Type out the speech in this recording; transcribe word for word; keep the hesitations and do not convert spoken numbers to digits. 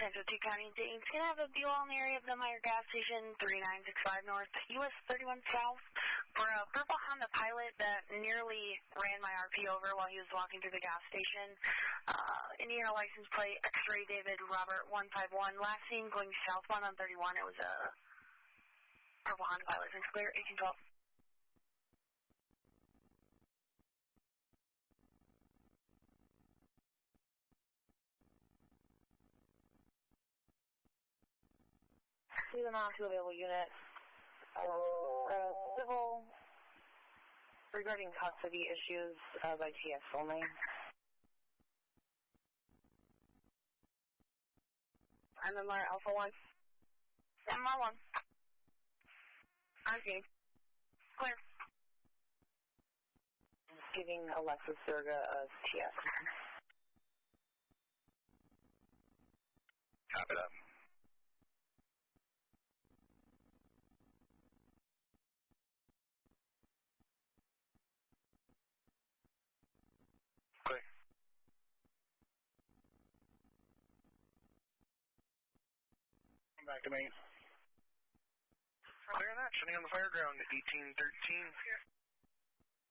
Central two County Danes. Can I have a Buell in the area of the Meyer gas station, three nine six five North, U S thirty-one South, for a purple Honda Pilot that nearly ran my R P over while he was walking through the gas station. Uh, Indiana license plate, X-ray David Robert one five one. Last seen going southbound on thirty-one. It was a purple Honda Pilot. It's clear, eighteen twelve. See the non two available unit. Uh, civil regarding custody issues uh, by T S only. M M R Alpha one. M M R one. I'm James. Clear. Just giving Alexis Durga a T S. Copy that. Clear. Come back to me. Clear on that. Shutting on the fire ground, eighteen thirteen. Here.